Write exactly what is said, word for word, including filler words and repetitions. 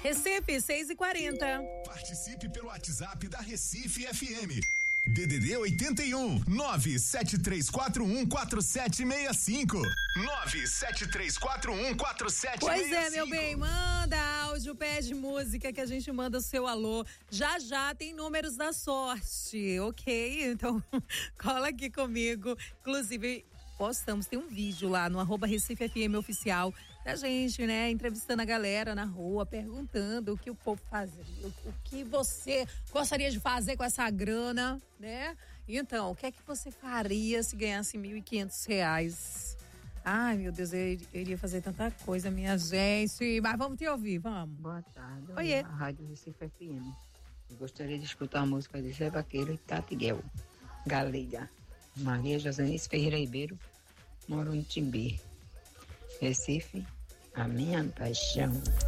Recife, seis e quarenta. Participe pelo WhatsApp da Recife F M. D D D oitenta e um, nove sete três quatro um quatro sete seis cinco. nove sete três quatro um quatro sete seis cinco. Pois é, meu bem, manda áudio, pede música que a gente manda o seu alô. Já já tem números da sorte, ok? Então, cola aqui comigo. Inclusive, postamos, tem um vídeo lá no arroba Recife F M Oficial da gente, né? Entrevistando a galera na rua, perguntando o que o povo fazia, o, o que você gostaria de fazer com essa grana, né? Então, o que é que você faria se ganhasse mil e quinhentos reais? Ai, meu Deus, eu, eu iria fazer tanta coisa, minha gente. Mas vamos te ouvir, vamos. Boa tarde. Oiê. A Rádio Recife F M. Eu gostaria de escutar a música de Zé Vaqueiro e Tati Guel. Galega. Maria Josenice Ferreira Ribeiro. Moro em Timbé. Recife, a minha paixão.